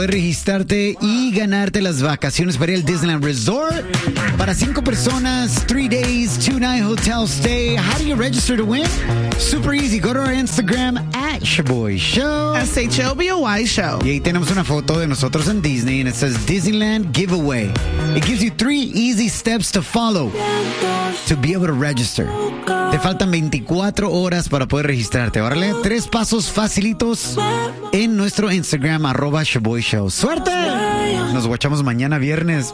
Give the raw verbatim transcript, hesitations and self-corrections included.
registrarte y ganarte las vacaciones para ir al Disneyland Resort para cinco personas, three days, two night hotel stay. How do you register to win? Super easy. Go to our Instagram at Shaboy Show. S H O B O Y Show. Y ahí tenemos una foto de nosotros en Disney and it says Disneyland Giveaway. It gives you three easy steps to follow to be able to register. Te faltan veinticuatro horas para poder registrarte. Órale, tres pasos facilitos en nuestro Instagram, arroba Shaboy Show. ¡Suerte! Nos guachamos mañana viernes.